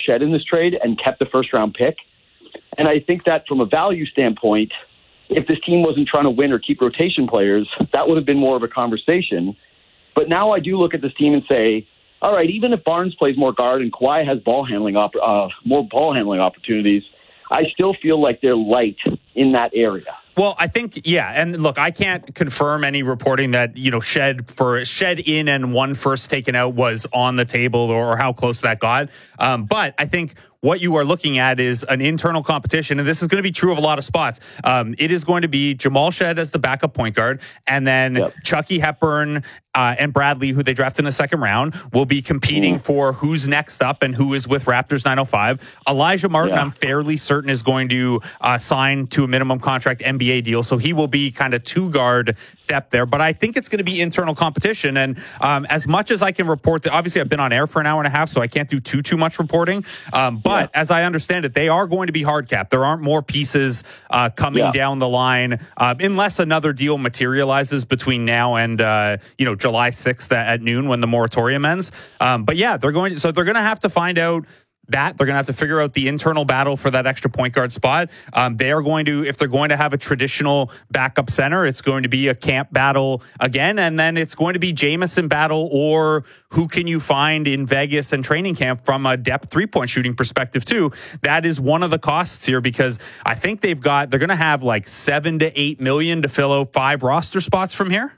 Shed in this trade and kept the first-round pick. And I think that from a value standpoint, if this team wasn't trying to win or keep rotation players, that would have been more of a conversation. But now I do look at this team and say, all right, even if Barnes plays more guard and Kawhi has more ball handling opportunities, I still feel like they're light in that area. Well, I think, yeah. And look, I can't confirm any reporting that, Shed in and one first taken out was on the table or how close that got. But I think what you are looking at is an internal competition, and this is going to be true of a lot of spots. It is going to be Jamal Shed as the backup point guard, and then Chucky Hepburn and Bradley, who they drafted in the second round, will be competing for who's next up and who is with Raptors 905. Elijah Martin, I'm fairly certain, is going to sign to a minimum contract NBA deal, so he will be kind of two-guard depth there. But I think it's going to be internal competition, and as much as I can report that, obviously I've been on air for an hour and a half, so I can't do too much reporting. But as I understand it, they are going to be hard capped. There aren't more pieces coming down the line unless another deal materializes between now and July 6th at noon when the moratorium ends. But yeah, they're going to have to find out that. They're going to have to figure out the internal battle for that extra point guard spot. They are going to, if they're going to have a traditional backup center, it's going to be a camp battle again, and then it's going to be Jameson battle, or who can you find in Vegas and training camp from a depth three-point shooting perspective too. That is one of the costs here, because I think they're going to have like $7 to $8 million to fill out 5 roster spots from here,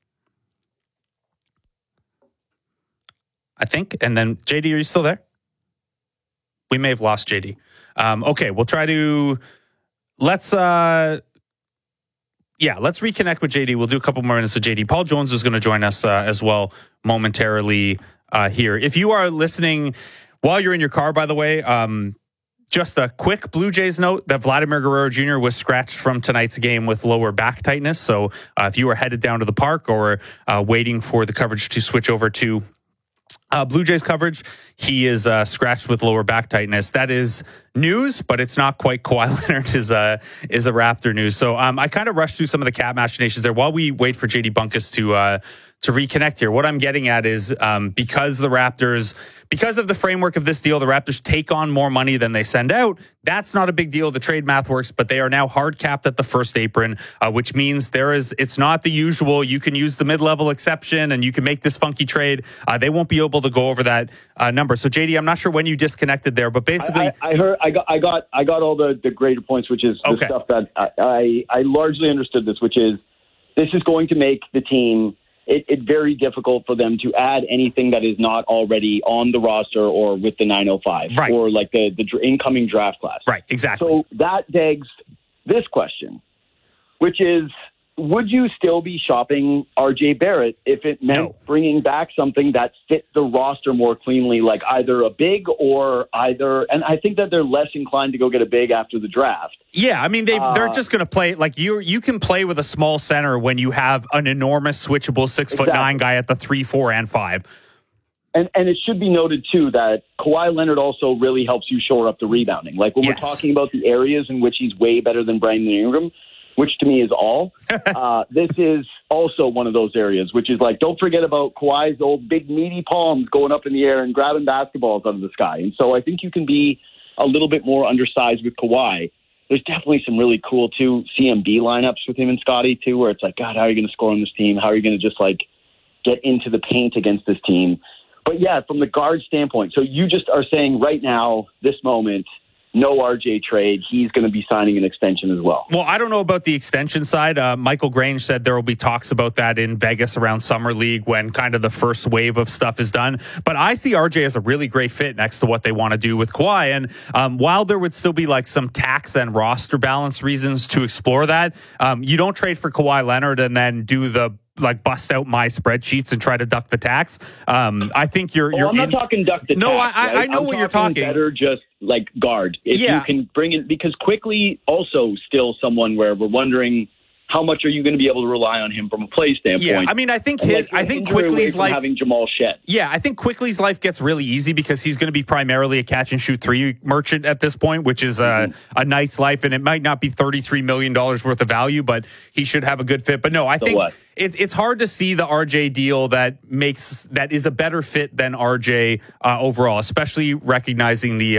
I think. And then JD, are you still there? We may have lost JD. Okay, we'll try to let's reconnect with JD. We'll do a couple more minutes with JD. Paul Jones is going to join us as well momentarily here. If you are listening while you're in your car, by the way, just a quick Blue Jays note that Vladimir Guerrero Jr. was scratched from tonight's game with lower back tightness. So if you are headed down to the park or waiting for the coverage to switch over to Blue Jays coverage, he is scratched with lower back tightness. That is news, but it's not quite Kawhi Leonard is a Raptor news. So I kind of rushed through some of the cap machinations there while we wait for JD Bunkus to reconnect here. What I'm getting at is because of the framework of this deal, the Raptors take on more money than they send out. That's not a big deal. The trade math works, but they are now hard capped at the first apron, which means it's not the usual, you can use the mid-level exception and you can make this funky trade. They won't be able to go over that number. So JD, I'm not sure when you disconnected there, but basically I got all the greater points, which is the stuff that I largely understood this is going to make the team it's very difficult for them to add anything that is not already on the roster or with the 905 or like the incoming draft class. Right, exactly. So that begs this question, which is, would you still be shopping RJ Barrett if it meant bringing back something that fit the roster more cleanly, like either a big and I think that they're less inclined to go get a big after the draft. Yeah, I mean, they're just going to play, like you can play with a small center when you have an enormous switchable 6'9" guy at the 3, 4, and 5. And it should be noted, too, that Kawhi Leonard also really helps you shore up the rebounding. Like when we're talking about the areas in which he's way better than Brandon Ingram, which to me is all. This is also one of those areas, which is like, don't forget about Kawhi's old big meaty palms going up in the air and grabbing basketballs out of the sky. And so I think you can be a little bit more undersized with Kawhi. There's definitely some really cool, too, CMB lineups with him and Scotty, too, where it's like, God, how are you going to score on this team? How are you going to just, like, get into the paint against this team? But, yeah, from the guard standpoint, so you just are saying right now, this moment, no RJ trade. He's going to be signing an extension as well. Well, I don't know about the extension side. Michael Grange said there will be talks about that in Vegas around Summer League when kind of the first wave of stuff is done. But I see RJ as a really great fit next to what they want to do with Kawhi. And while there would still be like some tax and roster balance reasons to explore that, you don't trade for Kawhi Leonard and then do the bust out my spreadsheets and try to duck the tax. I think you're. I'm not talking duck the tax. No, I know what you're talking. Better just like guard. If you can bring in, because Quickly also still someone where we're wondering how much are you going to be able to rely on him from a play standpoint. Yeah, I mean, I think Quickly's life having Jamal Shed. Yeah, I think Quickly's life gets really easy because he's going to be primarily a catch and shoot 3 merchant at this point, which is a nice life, and it might not be $33 million worth of value, but he should have a good fit. But no, I think it's hard to see the RJ deal that is a better fit than RJ overall, especially recognizing the